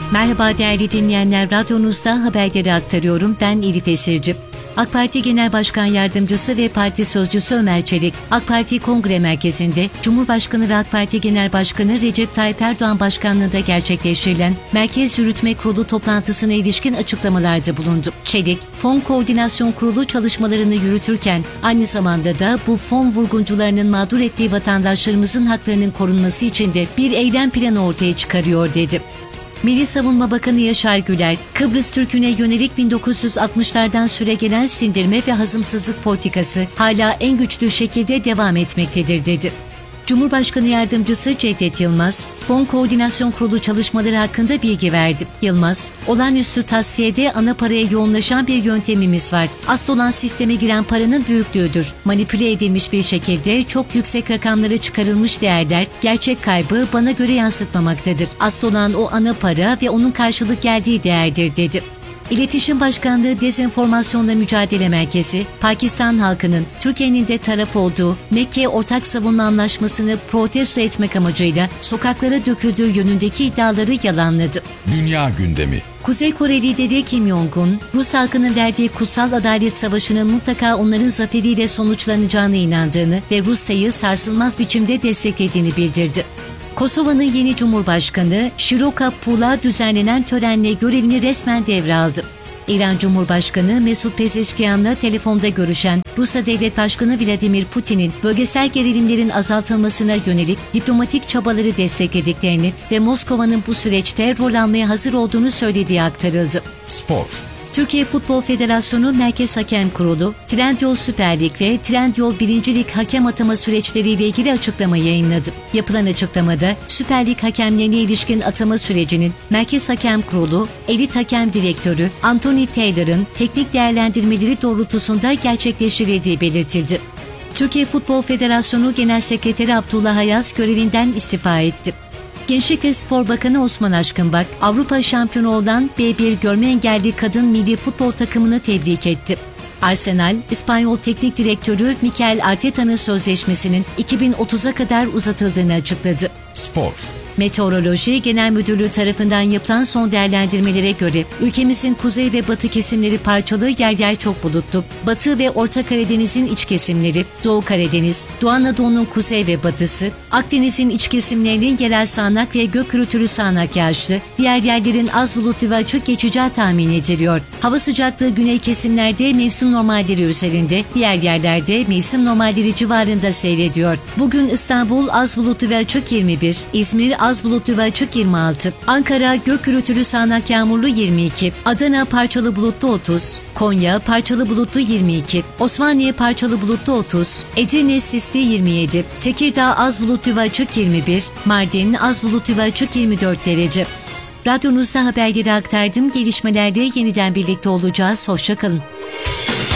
Merhaba değerli dinleyenler, radyonuzda haberleri aktarıyorum. Ben Elif Esirci. AK Parti Genel Başkan Yardımcısı ve Parti Sözcüsü Ömer Çelik, AK Parti Kongre Merkezi'nde Cumhurbaşkanı ve AK Parti Genel Başkanı Recep Tayyip Erdoğan başkanlığında gerçekleştirilen Merkez Yürütme Kurulu toplantısına ilişkin açıklamalarda bulundu. Çelik, Fon Koordinasyon Kurulu çalışmalarını yürütürken aynı zamanda da bu fon vurguncularının mağdur ettiği vatandaşlarımızın haklarının korunması için de bir eylem planı ortaya çıkarıyor dedi. Milli Savunma Bakanı Yaşar Güler, Kıbrıs Türk'üne yönelik 1960'lardan süregelen sindirme ve hazımsızlık politikası hala en güçlü şekilde devam etmektedir dedi. Cumhurbaşkanı Yardımcısı Cevdet Yılmaz, Fon Koordinasyon Kurulu çalışmaları hakkında bilgi verdi. Yılmaz, olağanüstü tasfiyede ana paraya yoğunlaşan bir yöntemimiz var. Asıl olan sisteme giren paranın büyüklüğüdür. Manipüle edilmiş bir şekilde çok yüksek rakamlara çıkarılmış değerler, gerçek kaybı bana göre yansıtmamaktadır. Asıl olan o ana para ve onun karşılık geldiği değerdir dedi. İletişim Başkanlığı Dezenformasyonla Mücadele Merkezi, Pakistan halkının Türkiye'nin de taraf olduğu Mekke Ortak Savunma Anlaşması'nı protesto etmek amacıyla sokaklara döküldüğü yönündeki iddiaları yalanladı. Dünya gündemi. Kuzey Kore lideri Kim Jong-un, Rus halkının verdiği kutsal adalet savaşının mutlaka onların zaferiyle sonuçlanacağına inandığını ve Rusya'yı sarsılmaz biçimde desteklediğini bildirdi. Kosova'nın yeni Cumhurbaşkanı Široka Pula düzenlenen törenle görevini resmen devraldı. İran Cumhurbaşkanı Mesut Pezeşkiyan'la telefonda görüşen Rusya Devlet Başkanı Vladimir Putin'in bölgesel gerilimlerin azaltılmasına yönelik diplomatik çabaları desteklediklerini ve Moskova'nın bu süreçte rol almaya hazır olduğunu söylediği aktarıldı. Spor. Türkiye Futbol Federasyonu Merkez Hakem Kurulu, Trendyol Süper Lig ve Trendyol 1. Lig hakem atama süreçleriyle ilgili açıklama yayınladı. Yapılan açıklamada Süper Lig hakemlerine ilişkin atama sürecinin Merkez Hakem Kurulu, Elit Hakem Direktörü Anthony Taylor'ın teknik değerlendirmeleri doğrultusunda gerçekleştirildiği belirtildi. Türkiye Futbol Federasyonu Genel Sekreteri Abdullah Ayaz görevinden istifa etti. Gençlik ve Spor Bakanı Osman Aşkınbak, Avrupa şampiyonu olan B1 görme engelli kadın milli futbol takımını tebrik etti. Arsenal, İspanyol Teknik Direktörü Mikel Arteta'nın sözleşmesinin 2030'a kadar uzatıldığını açıkladı. Spor. Meteoroloji Genel Müdürlüğü tarafından yapılan son değerlendirmelere göre ülkemizin kuzey ve batı kesimleri parçalı, yer yer çok bulutlu. Batı ve Orta Karadeniz'in iç kesimleri, Doğu Karadeniz, Doğu Anadolu'nun kuzey ve batısı, Akdeniz'in iç kesimlerinin yerel sağanak ve gök gürültülü sağanak yağışlı, diğer yerlerin az bulutlu ve açık geçeceği tahmin ediliyor. Hava sıcaklığı güney kesimlerde mevsim normalleri üzerinde, diğer yerlerde mevsim normalleri civarında seyrediyor. Bugün İstanbul az bulutlu ve açık 21, İzmir az bulutlu ve açık 26, Ankara gök gürültülü sağanak yağmurlu 22, Adana parçalı bulutlu 30, Konya parçalı bulutlu 22, Osmaniye parçalı bulutlu 30, Edirne sisli 27, Tekirdağ az bulutlu ve açık 21, Mardin az bulutlu ve açık 24 derece. Radyonuzda haberleri aktardım. Gelişmelerle yeniden birlikte olacağız. Hoşça kalın.